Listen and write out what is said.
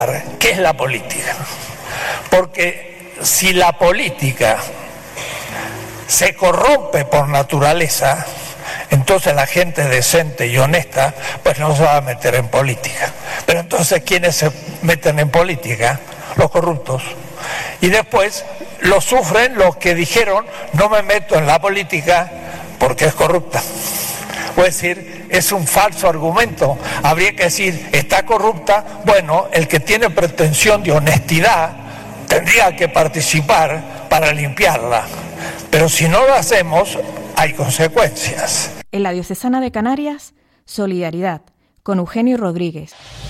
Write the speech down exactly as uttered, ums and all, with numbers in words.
¿Qué es la política? Porque si la política se corrompe por naturaleza, entonces la gente decente y honesta pues no se va a meter en política. Pero entonces, ¿quiénes se meten en política? Los corruptos. Y después lo sufren los que dijeron: no me meto en la política porque es corrupta. Es decir, es un falso argumento. Habría que decir, está corrupta, bueno, el que tiene pretensión de honestidad tendría que participar para limpiarla. Pero si no lo hacemos, hay consecuencias. En la Diocesana de Canarias, solidaridad, con Eugenio Rodríguez.